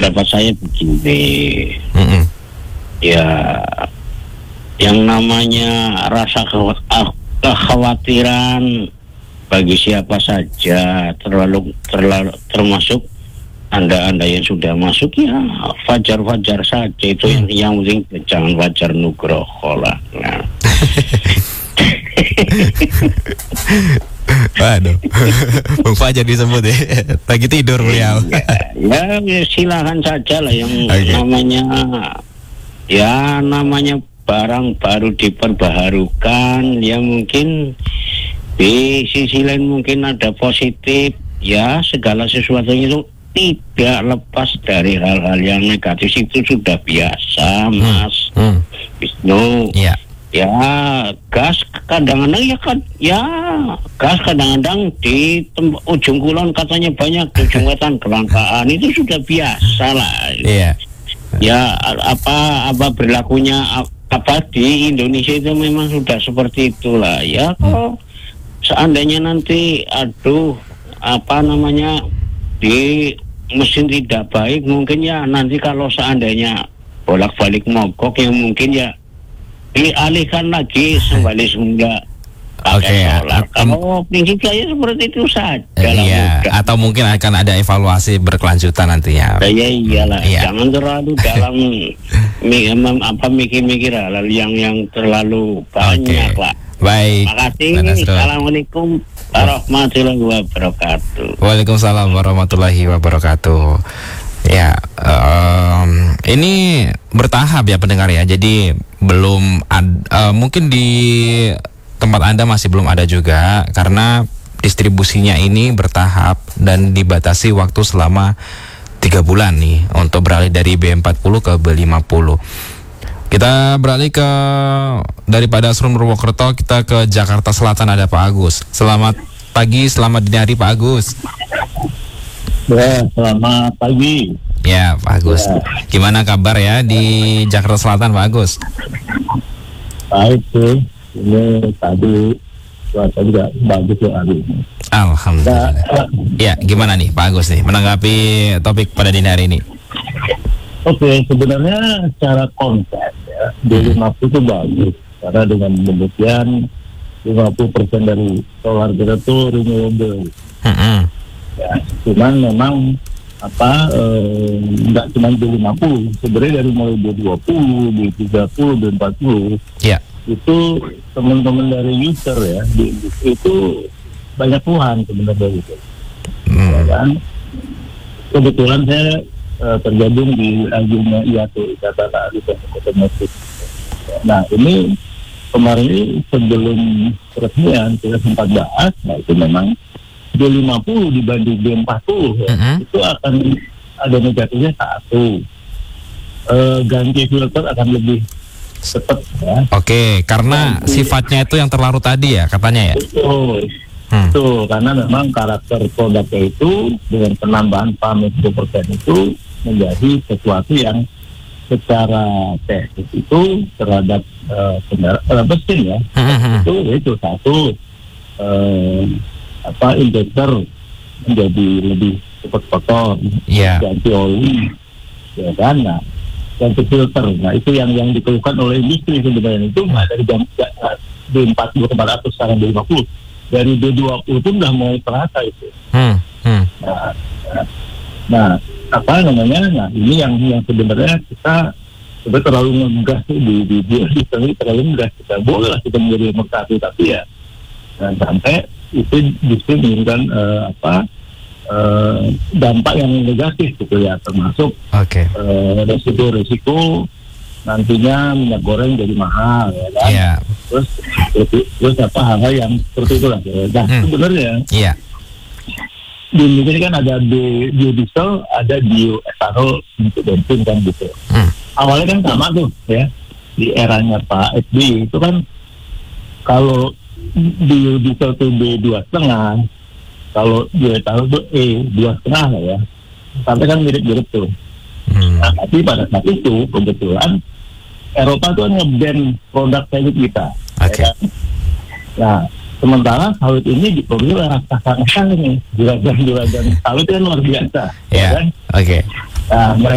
pendapat saya begini. Mm-mm. Ya, yang namanya rasa kekhawatiran bagi siapa saja, termasuk anda yang sudah masuk, ya wajar-wajar saja. Itu yang penting jangan wajar nugroho lah. Nah. Waduh, Bung Fajar disebut ya, lagi tidur beliau. Ya, silakan saja lah yang namanya barang baru diperbaharukan, ya mungkin di sisi lain mungkin ada positif, ya segala sesuatunya itu tidak lepas dari hal-hal yang negatif, itu sudah biasa, Mas Wisnu. Ya, gas kadang-kadang gas kadang-kadang di ujung kulon katanya banyak, ujung wetan kelangkaan, itu sudah biasa lah. Ya, apa berlakunya apa di Indonesia itu memang sudah seperti itulah. Ya, kalau seandainya nanti di mesin tidak baik, mungkin ya nanti kalau seandainya bolak-balik mogok, yang mungkin ya dialihkan lagi kembali semula pakai solar. Kalau prinsip saya seperti itu saja. Atau mungkin akan ada evaluasi berkelanjutan nantinya. Iyalah. Jangan terlalu dalam mikir-mikir hal yang terlalu banyak lah. Baik. Terima kasih. Assalamualaikum warahmatullahi wabarakatuh. Waalaikumsalam warahmatullahi wabarakatuh. Ya, ini bertahap ya pendengar ya. Jadi belum mungkin di tempat Anda masih belum ada juga, karena distribusinya ini bertahap dan dibatasi waktu selama 3 bulan nih untuk beralih dari B40 ke B50. Kita beralih daripada Asrum Purwokerto, kita ke Jakarta Selatan, ada Pak Agus. Selamat pagi, selamat dini hari Pak Agus. Ya, selamat pagi. Ya, Pak Agus. Gimana kabar ya di Jakarta Selatan, Pak Agus? Baik sih. Ini tadi cuaca juga bagus ya hari ini. Alhamdulillah. Ya, gimana nih Pak Agus nih menanggapi topik pada dini hari ini? Oke, sebenarnya secara konsep ya, B50 itu bagus. Karena dengan demikian 50% dari solar kita itu renewable. Ya, cuman memang nggak cuma B50, sebenarnya dari mulai B20, B30, B40 itu teman-teman dari user ya di industri itu banyak keluhan sebenarnya gitu. Ya kan? Kebetulan saya tergabung di agennya IATO, Ikatan Ahli Teknik Otomotif. Nah, ini kemarin ini sebelum peresmian kita sempat bahas, nah itu memang B50 dibanding B40 ya, itu akan ada negatifnya satu, ganti filter akan lebih cepat ya. Oke, karena sifatnya itu yang terlarut tadi ya katanya ya. Betul, karena memang karakter produknya itu dengan penambahan pamit 10% itu menjadi sesuatu yang secara teknis itu terhadap mesin ya, itu satu, injektor menjadi lebih cepat kotor, ganti oli, ya kan, ganti filter. Nah, itu yang dikeluhkan oleh industri sebenarnya. Itu nggak dari B40 ke 400 sekarang B50, dari B20 pun udah mulai terasa itu. Nah, ini yang sebenarnya kita terlalu ngegas di terlalu ngegas. Kita boleh lah kita menjadi merkati, tapi ya sampai itu justru menunjukkan dampak yang negatif gitu ya, termasuk resiko nantinya minyak goreng jadi mahal ya kan. Terus hal-hal yang seperti itulah. Nah, sebenarnya di Indonesia kan ada biodiesel, ada bioetanol untuk bensin kan gitu. Awalnya kan sama tuh ya, di eranya Pak SBY itu kan kalau biodiesel itu B2,5, kalau bioetanol itu E2,5 lah ya, sampai kan mirip-mirip tuh. Nah, tapi pada saat itu kebetulan Eropa tuh nge-ban produk sawit kita. Ya kan? Nah, sementara sawit ini diproduksi oleh raksasa ini, juragan sawit kan luar biasa. Ya kan? Nah,